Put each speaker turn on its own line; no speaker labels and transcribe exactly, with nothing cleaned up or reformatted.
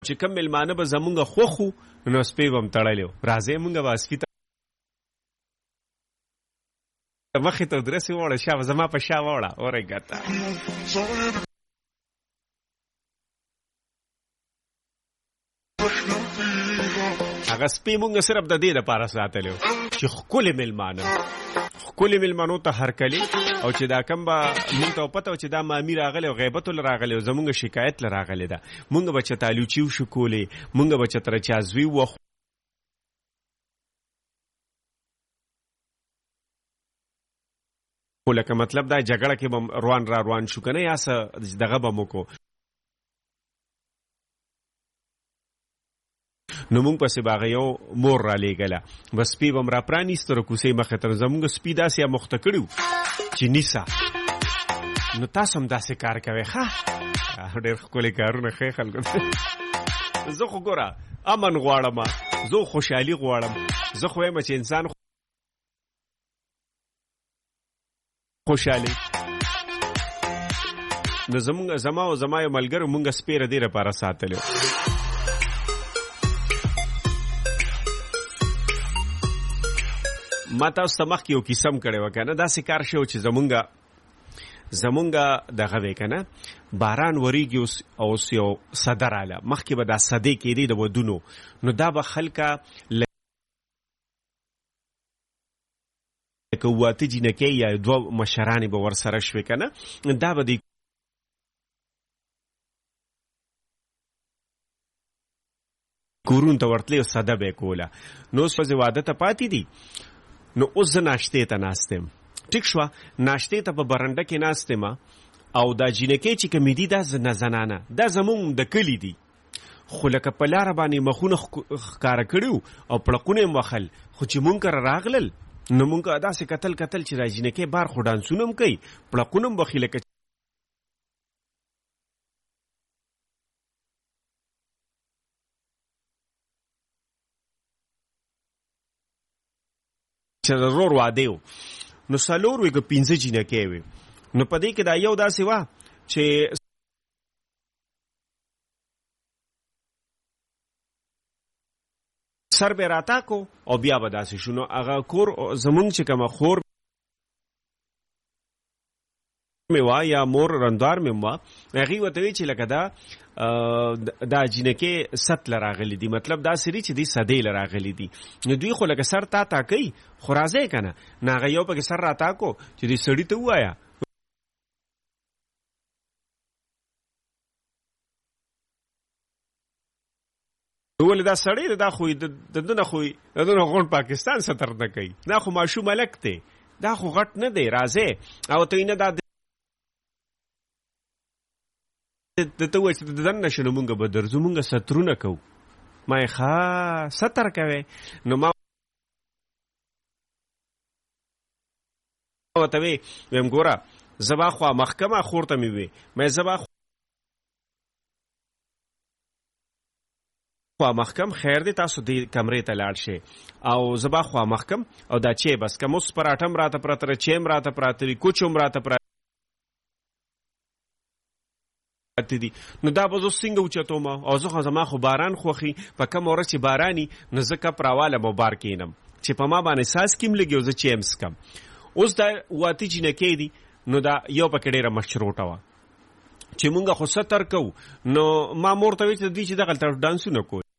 چې کوم مېلمانه به زمونږ خوښ وو نو سپی به هم تړلی و. راځئ مونږ به سپي ته مخې ته ودرسې ووړه، شا زما په شا ووړه ورېږه ته. هغه سپی مونږ صرف د دې دپاره ساتلی و چې ښکلې مېلمانه ښکلې مېلمنو ته هرکلي، او چې دا کم به مونږ ته پته و چې دا مامي راغلی او غیبتو له راغلی او زمونږ شکایت له راغلی ده، مونږ به چېرته الوچي وشو کولې، مونږ به چېرته رچازوي وخو. خو لکه مطلب دا جګړه کې به روان را روان شو که نه، یا څه دغه به مو کو، نو مونږ پسې به هغه یو مور را لېږله، بس سپي به م را پرانیسته رو کوڅې مخې ته. زمونږ سپي داسې مخته کړي وو چې نیسه. نو تاسو هم داسې کار کوئ ښه؟ ډېر ښکلي کارونه ښه خلکو ته. زه خو ګوره امن غواړم، زه خوشحالي غواړم، زه خو یم چې انسان خوشحالي. نو زمونږ زما او زما یو ملګرو مونږ سپی د دې لپاره ساتلی و. ما تاسو ته مخکې یو کیسه م کړې وه که نه، داسې کار شوی چې زمونږ زمونږ دغه دی که نه، باران وریږي او اوس یو سده راله، مخکې به دا سدې کېدې د ودونو، نو دا به خلکه لکه واته جینکۍ یا دوه مشرانې به ورسره شوې که نه، دا به د کورونو ته ورتلې او سده به یې کوله. نو اوس ورځې واده ته پاتې دي، نو اوس زه ناشتې ته ناست یم، ټیک شوه، ناشتې ته په برنډه کې ناست یم، او دا جینکۍ چې کومې دي دا زنانه دا زمونږ د کلي دي، خو لکه په لاره باندې مخونه ښکاره کړي وو او پړقونه یې وخل، خو چې مونږ کره راغلل نو مونږ داسې کتل کتل چې دا جینکۍ بار خو ډانسونه هم کوي، پړقونه هم وخي، لکه چې د رور واده و. نو څلور وې که پنځه جینکۍ وې، نو په دې کې دا یو داسې وه چې سر به راتا کو او بیا به داسې شو. نو هغه کور زمونږ چې کومه خور مې وه یا مور رندوار مې وه، هغې ورته وی چې لکه دا دا جینکۍ ست له راغلي دي، مطلب دا سری چې دی سدې له راغلي دي، نو دوی خو لکه سر تا تا کوي، خو راځئ که نه. نو هغه یو پکې سر راتا کو چې دی سړي ته ووایه ولې دا سړی دی، دا خو د دونه خو د دونه غونډ پاکستان ستر نه کوي، دا خو ماشوم ملک دی، دا خو غټ نه دی، راځئ. او ته نه دا د ته وایي چې د دننه شو نو مونږ به درځو، مونږ سترونه کوو. ما یې ښه ستر کوې؟ نو ما ورته وې ویم ګوره زه به خوا محکمه خور ته مې وې مې زه به خوا محکم خیر دی تاسو دې کمرې ته لاړ شئ، او زه به خوا محکم او دا چی بس که موس پراټه م راته پراته ده، چی م راته پراته وي، کوچ هم راته پراته دي، نو دا به زه څنګه اوچتوم؟ او زه خو زما خو باران خوښي، په کومه ورځ چې باراني نو زه کپ راوالم او بار کښېنم چې په ما باندې څاڅکي م لګي او زه چی م څکم. اوس دا واته جینکۍ دي، نو دا یو پکې ډېره مشروطه وه چې مونږ خو ستر کوو. نو ما مور ته ویل چې دوی چې دغلته ډانسونه کوي